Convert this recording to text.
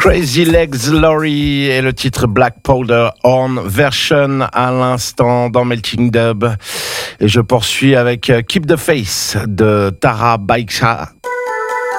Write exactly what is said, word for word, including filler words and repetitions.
Crazy Legs Laurie et le titre Black Powder Horn version à l'instant dans Melting Dub. Et je poursuis avec Keep the Faith de Tara Baika